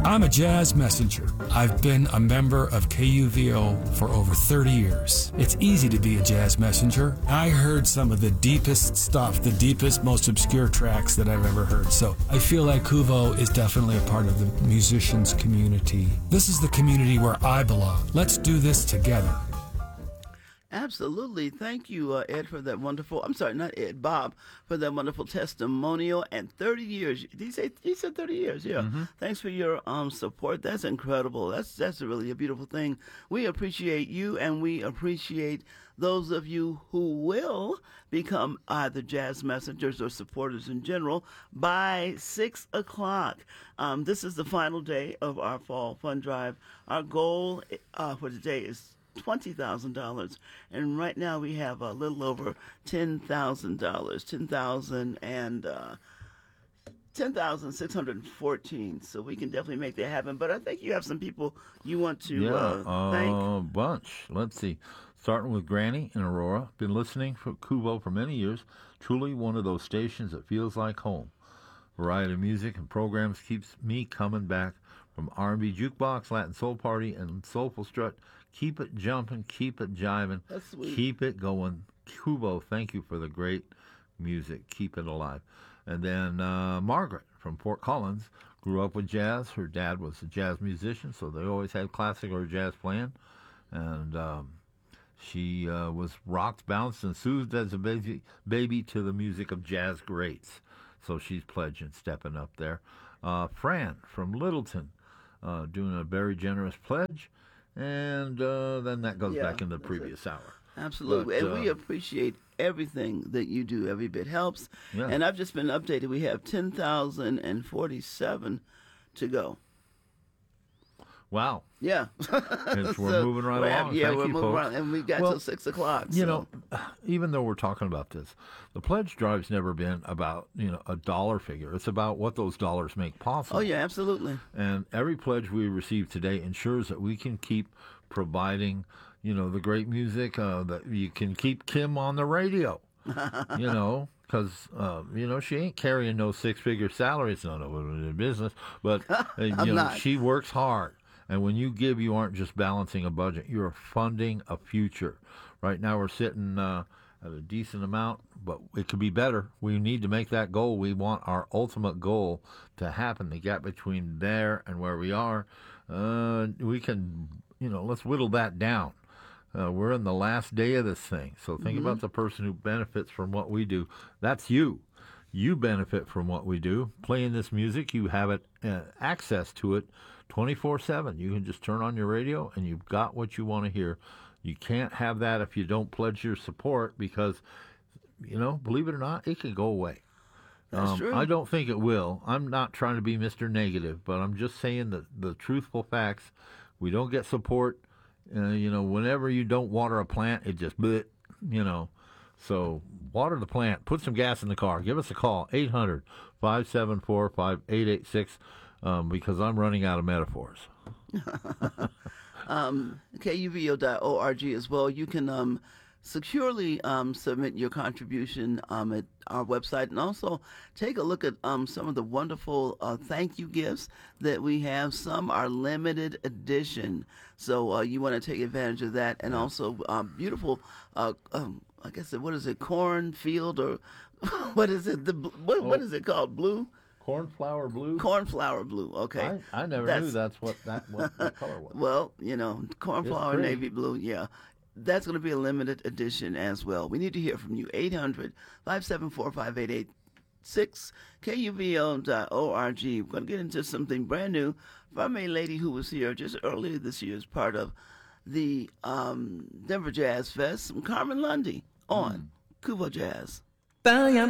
I'm a jazz messenger. I've been a member of KUVO for over 30 years. It's easy to be a jazz messenger. I heard some of the deepest stuff, the deepest, most obscure tracks that I've ever heard. So I feel like KUVO is definitely a part of the musicians community. This is the community where I belong. Let's do this together. Absolutely. Thank you, Ed, for that wonderful, I'm sorry, not Ed, Bob, for that wonderful testimonial. And 30 years, he said 30 years, yeah. Mm-hmm. Thanks for your support. That's incredible. That's really a beautiful thing. We appreciate you, and we appreciate those of you who will become either jazz messengers or supporters in general by 6 o'clock. This is the final day of our Fall Fund Drive. Our goal for today is $20,000, and right now we have a little over $10,000, 10,614. So we can definitely make that happen. But I think you have some people you want to thank. A bunch. Let's see. Starting with Granny in Aurora. Been listening for KUVO for many years. Truly one of those stations that feels like home. Variety of music and programs keeps me coming back. From R&B Jukebox, Latin Soul Party, and Soulful Strut. Keep it jumping, keep it jiving, keep it going. KUVO, thank you for the great music. Keep it alive. And then Margaret from Fort Collins grew up with jazz. Her dad was a jazz musician, so they always had classic or jazz playing. And she was rocked, bounced, and soothed as a baby to the music of jazz greats. So she's pledging, stepping up there. Fran from Littleton doing a very generous pledge. And then that goes back in the previous hour. Absolutely. And we appreciate everything that you do. Every bit helps. Yeah. And I've just been updated. We have 10,047 to go. Wow. Yeah. We're moving right along. Yeah, Thank we're you, moving folks. around. And we got till 6 o'clock. You know, even though we're talking about this, the pledge drive's never been about, a dollar figure. It's about what those dollars make possible. Oh, yeah, absolutely. And every pledge we receive today ensures that we can keep providing, the great music, that you can keep Kim on the radio, because, she ain't carrying no six-figure salary. It's none of it in business, but, she works hard. And when you give, you aren't just balancing a budget. You're funding a future. Right now we're sitting at a decent amount, but it could be better. We need to make that goal. We want our ultimate goal to happen. The gap between there and where we are, we can, let's whittle that down. We're in the last day of this thing. So think about the person who benefits from what we do. That's you. You benefit from what we do. Playing this music, you have access to it 24/7. You can just turn on your radio and you've got what you want to hear. You can't have that if you don't pledge your support because, believe it or not, it can go away. That's true. I don't think it will. I'm not trying to be Mr. Negative, but I'm just saying the truthful facts. We don't get support. Whenever you don't water a plant, it just, So water the plant. Put some gas in the car. Give us a call, 800-574-5886, because I'm running out of metaphors. KUVO.org as well. You can securely submit your contribution at our website, and also take a look at some of the wonderful thank you gifts that we have. Some are limited edition, so you want to take advantage of that, and also beautiful I guess what is it, cornfield, or what is it? What is it called? Blue? Cornflower blue? Cornflower blue, okay. I never knew that's what that color was. Well, cornflower navy blue, yeah. That's going to be a limited edition as well. We need to hear from you. 800-574-5886, KUVO.org. We're going to get into something brand new from a lady who was here just earlier this year as part of the Denver Jazz Fest, Carmen Lundy on KUVO Jazz.